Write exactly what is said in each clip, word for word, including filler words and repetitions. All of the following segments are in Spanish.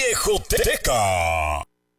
Viejoteca.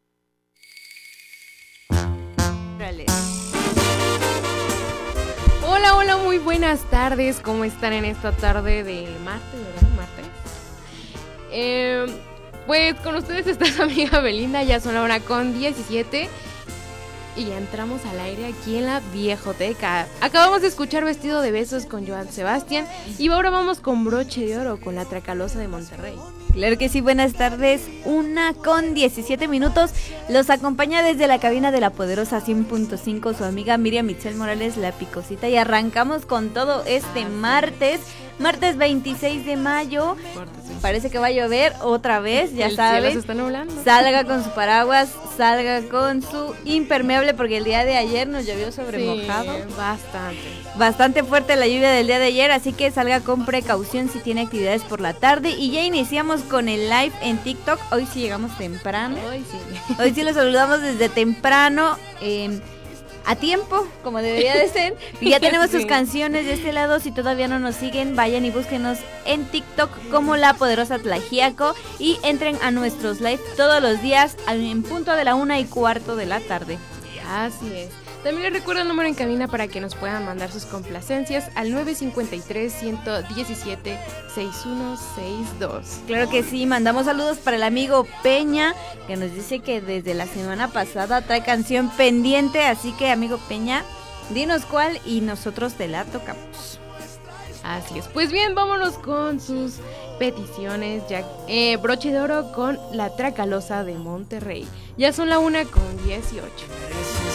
Hola, hola, muy buenas tardes. ¿Cómo están en esta tarde de martes, verdad? Martes. Eh, pues con ustedes está su amiga Belinda. Ya son la hora con diecisiete. Y ya entramos al aire aquí en la Viejoteca. Acabamos de escuchar Vestido de Besos con Joan Sebastián. Y ahora vamos con Broche de Oro con La Tracalosa de Monterrey. Claro que sí, buenas tardes, una con diecisiete minutos, los acompaña desde la cabina de la poderosa cien punto cinco su amiga Miriam Michelle Morales, la Picosita, y arrancamos con todo este martes, martes veintiséis de mayo, parece que va a llover otra vez, ya saben, se está nublando. Salga con su paraguas, salga con su impermeable, porque el día de ayer nos llovió sobre Sí, mojado. bastante. Bastante fuerte la lluvia del día de ayer, así que salga con precaución si tiene actividades por la tarde. Y ya iniciamos con el live en TikTok. Hoy sí llegamos temprano. Hoy sí. Hoy sí los saludamos desde temprano, eh, a tiempo, como debería de ser. Y ya tenemos Sí. sus canciones de este lado. Si todavía no nos siguen, vayan y búsquenos en TikTok como La Poderosa Tlaxiaco. Y entren a nuestros live todos los días en punto de la una y cuarto de la tarde. Así es. También les recuerdo el número en cabina para que nos puedan mandar sus complacencias al nueve cinco tres, uno uno siete, seis uno seis dos. Claro que sí, mandamos saludos para el amigo Peña, que nos dice que desde la semana pasada trae canción pendiente, así que amigo Peña, dinos cuál y nosotros te la tocamos. Así es. Pues bien, vámonos con sus peticiones. Ya, eh, Broche de Oro con La Tracalosa de Monterrey. Ya son la una con dieciocho.